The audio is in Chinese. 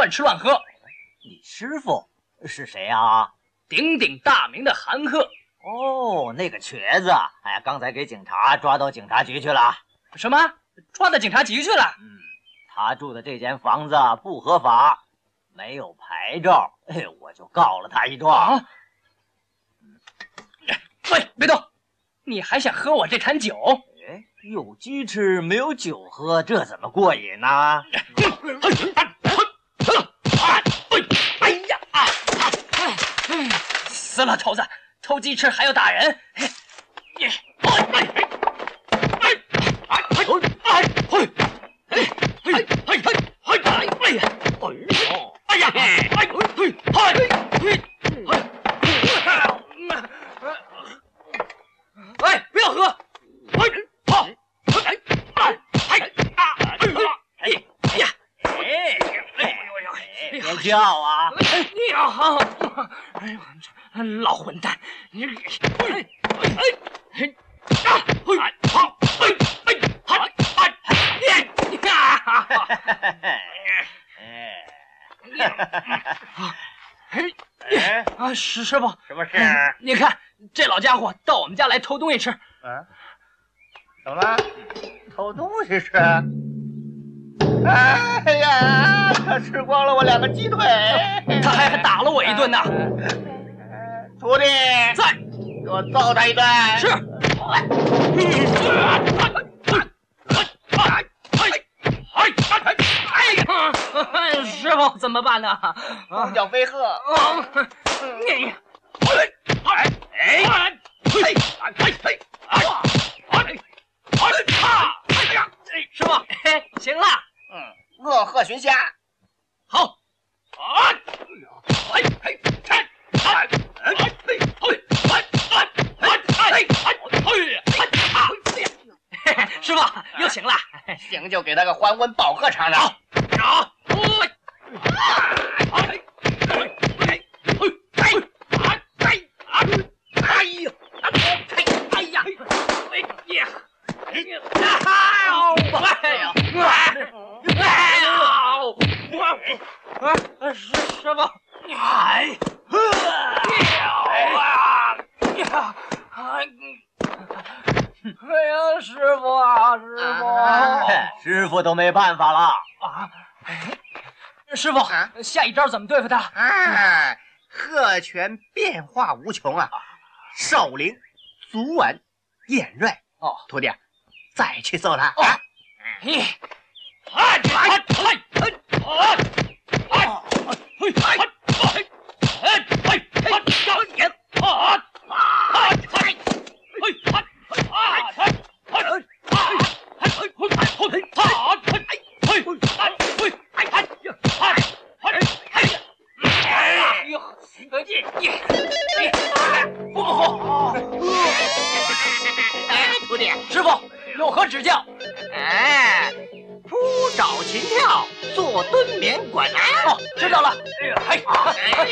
乱吃乱喝。 你师傅是谁啊？ 鼎鼎大名的韩赫。 哦，那个瘸子，哎呀，刚才给警察抓到警察局去了。 什么？抓到警察局去了？ 他住的这间房子不合法，没有牌照，我就告了他一状。啊！ 喂，别动！你还想喝我这坛酒？ 哎，有鸡吃没有酒喝，这怎么过瘾呢？ 哎呀！死老头子，偷鸡吃还要打人！哎，不要喝！ 别叫啊！ 哎呦，老混蛋！你师傅， 什么事？ 你看这老家伙到我们家来偷东西吃。 怎么了？偷东西吃？哎呀，他吃光了我2个鸡腿， 他还打了我一顿呢。 徒弟在， 给我揍他一顿。 是。师傅怎么办呢？ 双脚飞鹤。 师傅，行了。 恶鹤寻虾。 好。师傅又行了， 行就给他个还魂宝鹤尝尝。 好。师傅，哎呀，师傅啊， 师傅都没办法了啊！师傅，下一招怎么对付他？ 鹤拳变化无穷啊，少林、足腕、燕瑞。徒弟，再去揍他。徒弟， 师傅有何指教？ 扑爪擒跳，坐蹲免滚。 知道了。